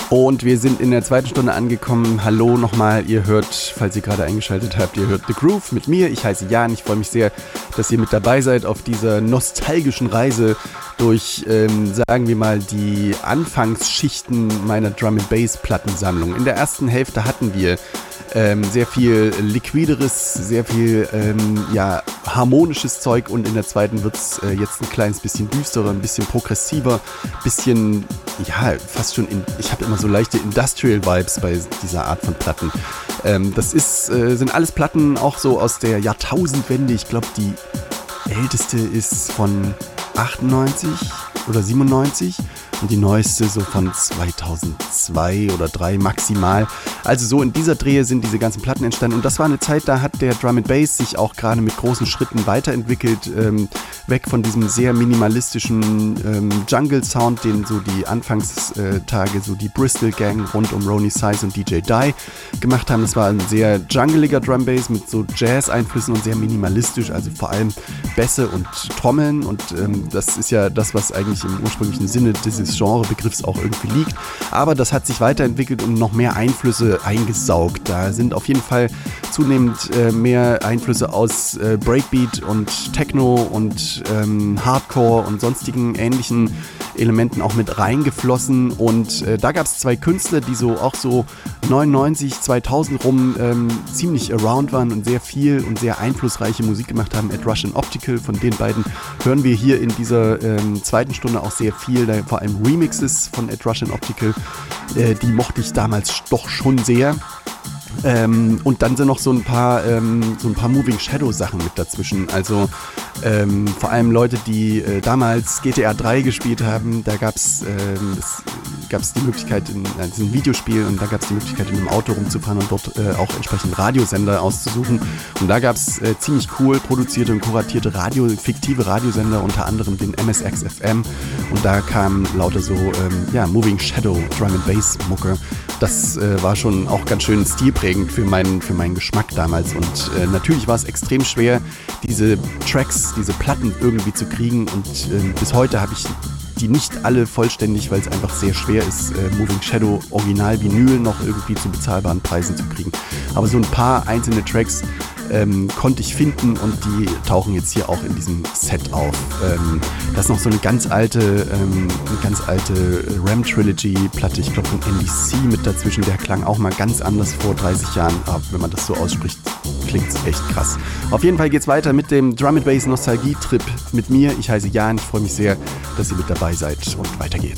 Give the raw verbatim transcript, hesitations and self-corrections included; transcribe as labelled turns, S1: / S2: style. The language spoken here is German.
S1: Und wir sind in der zweiten Stunde angekommen. Hallo nochmal, ihr hört, falls ihr gerade eingeschaltet habt, ihr hört The Groove mit mir. Ich heiße Jan, ich freue mich sehr, dass ihr mit dabei seid auf dieser nostalgischen Reise durch, ähm, sagen wir mal, die Anfangsschichten meiner Drum-and-Bass-Plattensammlung. In der ersten Hälfte hatten wir ähm, sehr viel liquideres, sehr viel ähm, ja, harmonisches Zeug und in der zweiten wird es äh, jetzt ein kleines bisschen düsterer, ein bisschen progressiver, bisschen, ja, fast schon, in, ich habe immer so leichte Industrial-Vibes bei dieser Art von Platten. Ähm, das ist, äh, sind alles Platten auch so aus der Jahrtausendwende. Ich glaube, die älteste ist von achtundneunzig oder siebenundneunzig und die neueste so von zweitausendzwei oder drei maximal. Also so in dieser Drehe sind diese ganzen Platten entstanden und das war eine Zeit, da hat der Drum and Bass sich auch gerade mit großen Schritten weiterentwickelt, ähm, weg von diesem sehr minimalistischen ähm, Jungle-Sound, den so die Anfangstage so die Bristol Gang rund um Ronnie Size und D J Dye gemacht haben. Das war ein sehr jungleiger Drum Bass mit so Jazz-Einflüssen und sehr minimalistisch, also vor allem Bässe und Trommeln und ähm, das ist ja das, was eigentlich im ursprünglichen Sinne dieses Genrebegriffs auch irgendwie liegt. Aber das hat sich weiterentwickelt und noch mehr Einflüsse eingesaugt. Da sind auf jeden Fall zunehmend äh, mehr Einflüsse aus äh, Breakbeat und Techno und ähm, Hardcore und sonstigen ähnlichen Elementen auch mit reingeflossen. Und äh, da gab es zwei Künstler, die so auch so neunundneunzig, zweitausend rum ähm, ziemlich around waren und sehr viel und sehr einflussreiche Musik gemacht haben. Ed Rush und Optical, von den beiden hören wir hier in dieser ähm, zweiten Stunde auch sehr viel, da vor allem Remixes von Ed Rush und Optical, äh, die mochte ich damals doch schon sehr. Ähm, und dann sind noch so ein paar ähm, so ein paar Moving Shadow Sachen mit dazwischen, also ähm, vor allem Leute, die äh, damals G T A drei gespielt haben, da gab es ähm, gab's die Möglichkeit, in, das ist ein Videospiel und da gab es die Möglichkeit in einem Auto rumzufahren und dort äh, auch entsprechend Radiosender auszusuchen und da gab es äh, ziemlich cool produzierte und kuratierte Radio, fiktive Radiosender, unter anderem den M S X F M und da kam lauter so ähm, ja, Moving Shadow Drum and Bass Mucke. Das äh, war schon auch ganz schön stilprägend für meinen, für meinen Geschmack damals und äh, natürlich war es extrem schwer, diese Tracks, diese Platten irgendwie zu kriegen und äh, bis heute habe ich die nicht alle vollständig, weil es einfach sehr schwer ist, äh, Moving Shadow Original Vinyl noch irgendwie zu bezahlbaren Preisen zu kriegen. Aber so ein paar einzelne Tracks ähm, konnte ich finden und die tauchen jetzt hier auch in diesem Set auf. Ähm, da ist noch so eine ganz alte, ähm, eine ganz alte Ram Trilogy Platte, ich glaube von N B C mit dazwischen, der klang auch mal ganz anders vor dreißig Jahren, aber wenn man das so ausspricht, klingt es echt krass. Auf jeden Fall geht's weiter mit dem Drum and Bass Nostalgie Trip mit mir. Ich heiße Jan, ich freue mich sehr, dass ihr mit dabei seid und weiter geht's.